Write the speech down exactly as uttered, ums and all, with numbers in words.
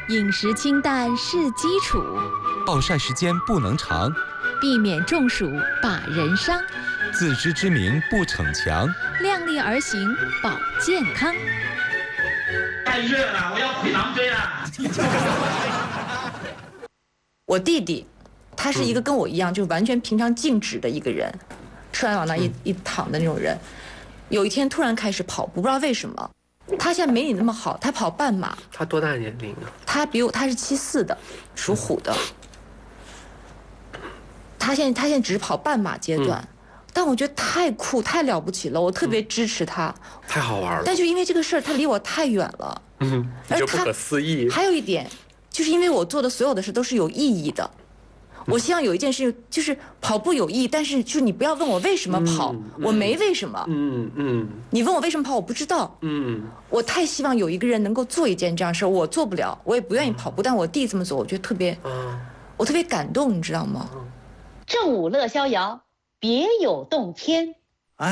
饮食清淡是基础， 暴晒时间不能长， 避免中暑把人伤。 自知之明不逞强， 量力而行保健康。 太热了，我要回狼追了。 我弟弟，他是一个跟我一样，就完全平常静止的一个人，吃完往那一一躺的那种人。有一天突然开始跑步，不知道为什么。他现在没你那么好，他跑半马。 他多大年龄啊？ 他比我，他是七四的，属虎的。他现在他现在只是跑半马阶段，嗯、但我觉得太酷太了不起了，我特别支持他。嗯、 太好玩了。 但就因为这个事儿，他离我太远了。 嗯，就不可思议。 还有一点，就是因为我做的所有的事都是有意义的。我希望有一件事就是跑步有意义，但是就是你不要问我为什么跑，嗯嗯、我没为什么。 嗯嗯。 你问我为什么跑，我不知道。 嗯。 我太希望有一个人能够做一件这样的事，我做不了，我也不愿意跑步，嗯、但我弟这么做，我觉得特别，嗯、我特别感动，你知道吗？ 正午乐逍遥，别有洞天。